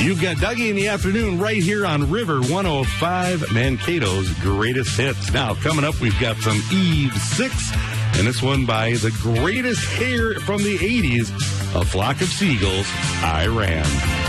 You've got Dougie in the afternoon right here on River 105, Mankato's greatest hits. Now, coming up, we've got some Eve 6, and this one by the greatest hair from the 80s, A Flock of Seagulls, I Ran.